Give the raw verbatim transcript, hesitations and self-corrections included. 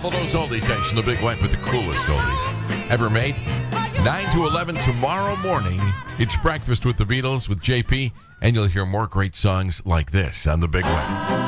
Buffalo News Oldie Station, the Big Wet with the coolest oldies ever made. nine to eleven tomorrow morning. It's Breakfast with the Beatles with J P, and you'll hear more great songs like this on the Big Wet.